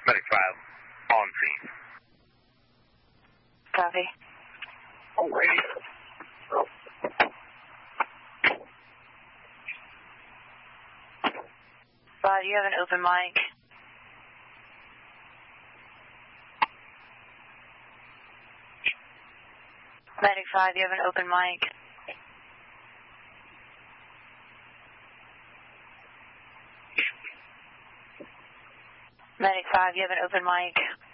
Medic 5, on scene. Copy. On radio. Bob, you have an open mic. Medic 5, you have an open mic. Medic 5, you have an open mic.